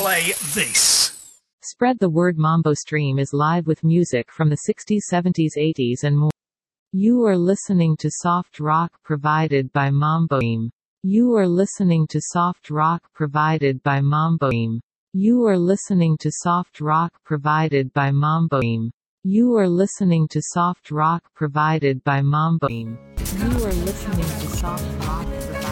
play this. Spread the word. Mambo Stream is live with music from the 60s, 70s, 80s and more. You are listening to soft rock provided by Mambo Stream. You are listening to soft rock provided by Mambo Stream. You are listening to soft rock provided by Mambo Stream. You are listening to soft rock provided by Mambo Stream. You are listening to soft rock provided